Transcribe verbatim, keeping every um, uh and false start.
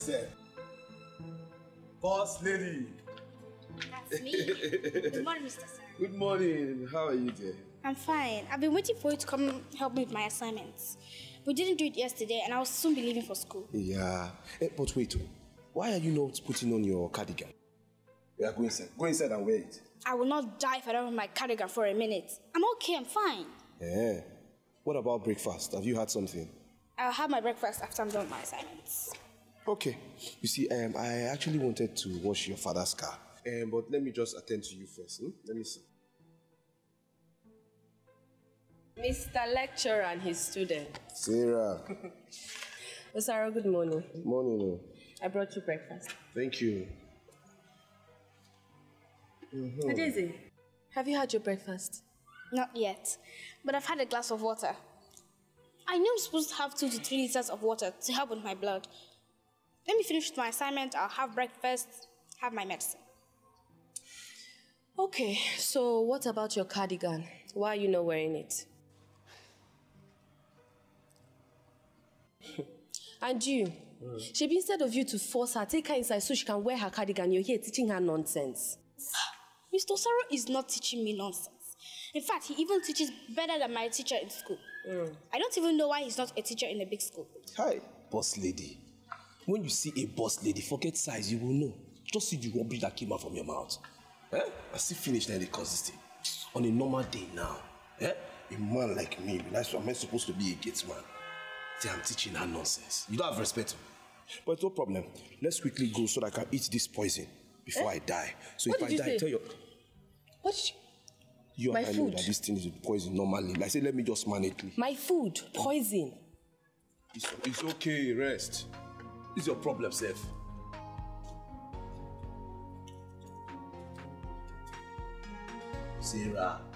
Sir. Boss lady. That's me. Good morning, Mister Sarah. Good morning. How are you dear? I'm fine. I've been waiting for you to come help me with my assignments. We didn't do it yesterday and I'll soon be leaving for school. Yeah. Eh, but wait, why are you not putting on your cardigan? Yeah, go inside. Go inside and wear it. I will not die if I don't have my cardigan for a minute. I'm okay, I'm fine. Yeah. What about breakfast? Have you had something? I'll have my breakfast after I'm done with my assignments. Okay. You see, um, I actually wanted to wash your father's car. Um, but let me just attend to you first. Hmm? Let me see. Mister Lecturer and his student. Sarah. Oh, Sarah, good morning. Good morning. I brought you breakfast. Thank you. Mm-hmm. Adeze, have you had your breakfast? Not yet, but I've had a glass of water. I know I'm supposed to have two to three liters of water to help with my blood. Let me finish with my assignment, I'll have breakfast, have my medicine. Okay, so what about your cardigan? Why are you not wearing it? And you, mm. Shebi, instead of you to force her, take her inside so she can wear her cardigan, you're here teaching her nonsense. Mister Osaro is not teaching me nonsense. In fact, he even teaches better than my teacher in school. Mm. I don't even know why he's not a teacher in a big school. Hi, boss lady. When you see a boss lady, forget size, you will know. Just see the rubbish that came out from your mouth. Eh? I still finished that they cause this thing. On a normal day now, eh? A man like me, that's what I'm supposed to be a gate man. See, I'm teaching her nonsense. You don't have respect. But no problem. Let's quickly go so that I can eat this poison before eh? I die. So what if did I you die, say? tell you. What did you... You My and I food. know that this thing is poison normally. Like, say, let me just manage it. My food, poison. It's, it's okay, rest. This is your problem, Seth. Sarah.